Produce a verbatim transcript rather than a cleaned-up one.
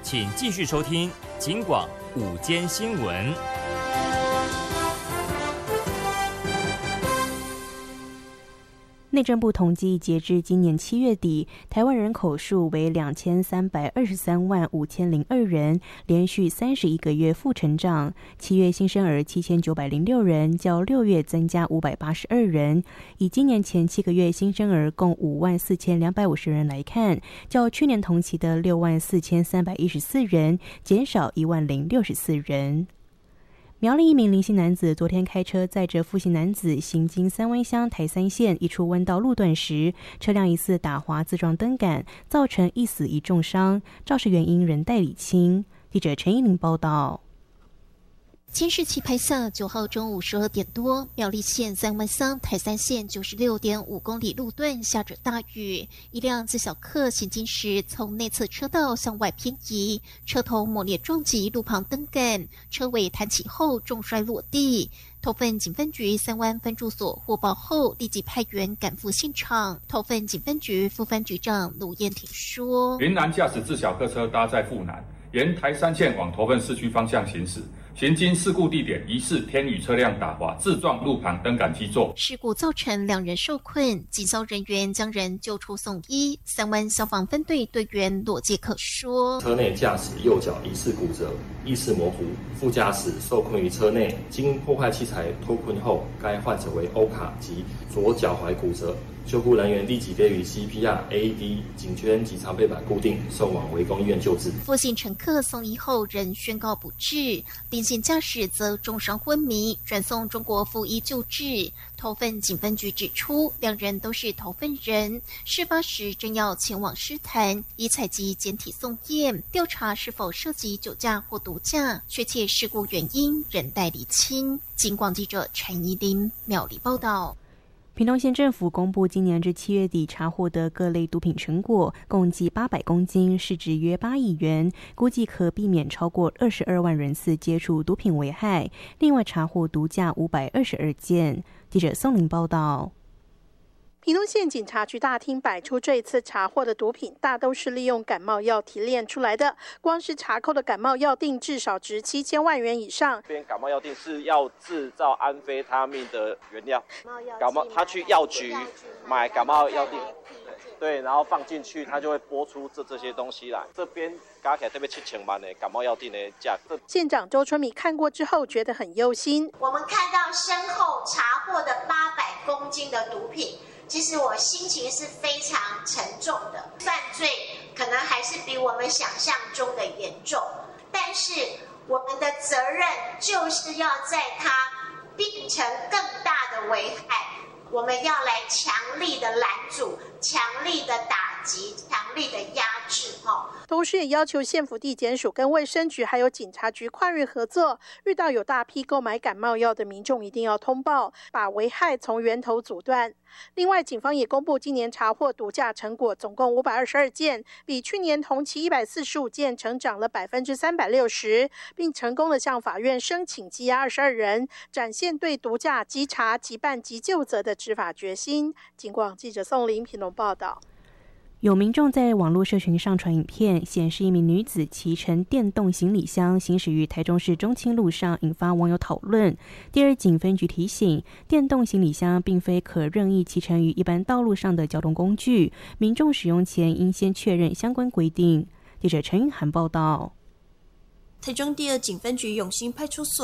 请继续收听警广午间新闻。 内政部统计，截至今年七月底，台湾人口数为两千三百二十三万五千零二人，连续三十一个月负成长。七月新生儿七千九百零六人，较六月增加五百八十二人。以今年前七个月新生儿共五万四千两百五十人来看，较去年同期的六万四千三百一十四人减少一万零六十四人。苗栗一名林姓男子昨天开车载着负姓男子行经三湾乡台三线一处弯道路段时，车辆疑似打滑自撞灯杆，造成一死一重伤，肇事原因仍待厘清。记者陈依玲报道。 监视器拍下九号中午十二点多，苗栗县三湾乡台三线九十六点五公里路段下着大雨，一辆自小客行经时从内侧车道向外偏移，车头猛烈撞击路旁灯杆，车尾弹起后重摔落地。头份警分局三湾分驻所获报后，立即派员赶赴现场。头份警分局副分局长卢彦廷说：“ 云南驾驶自小客车搭载富南，沿台三线往头份市区方向行驶。行经事故地点，疑似天宇车辆打滑，自撞路旁灯杆基座。 事故造成两人受困，警消人员将人救出送医。三湾消防分队队员罗杰克说： 车内驾驶右脚疑似骨折，意识模糊，副驾驶受困于车内，经破坏器材脱困后，该患者为欧卡及左脚踝骨折。救护人员立即给予 C P R、A E D、颈圈及长背板固定，送往围攻医院救治。 负姓乘客送医后仍宣告不治，林姓驾驶则重伤昏迷，转送中国附医救治。头份警分局指出，两人都是头份人，事发时正要前往狮潭，已采集检体送验，调查是否涉及酒驾或毒驾，确切事故原因仍待厘清。警广记者陈怡玲苗栗报道。 屏东县政府公布今年至七月底查获的各类毒品成果，共计八百公斤，市值约八亿元，估计可避免超过二十二万人次接触毒品危害。另外查获毒驾五百二十二件。记者宋玲报道。 屏东县警察局大厅摆出这一次查获的毒品，大都是利用感冒药提炼出来的。光是查扣的感冒药锭至少值七千万元以上。 这边感冒药锭是要制造安非他命的原料，感冒他去药局买感冒药锭，对，然后放进去，它就会拨出这这些东西来。这边加起来特别七千万的感冒药锭的价格。 县长周春米看过之后觉得很忧心。 我们看到身后查获的八百公斤的毒品。其实我心情是非常沉重的，犯罪可能还是比我们想象中的严重，但是我们的责任就是要在它变成更大的危害，我们要来强力的拦阻、强力的打击、强力的压制。 同时也要求县府地检署跟卫生局还有警察局跨域合作，遇到有大批购买感冒药的民众一定要通报，把危害从源头阻断。另外警方也公布今年查获毒驾成果总共五百二十二件，比去年同期一百四十五件成长了百分之三百六十，并成功的向法院申请羁押二十二人，展现对毒驾稽查即办即究责的执法决心。警广记者宋林屏东报道。 有民众在网络社群上传影片，显示一名女子骑乘电动行李箱行驶于台中市中清路上，引发网友讨论。第二警分局提醒，电动行李箱并非可任意骑乘于一般道路上的交通工具，民众使用前应先确认相关规定。记者陈云涵报道。 台中第二警分局永兴派出所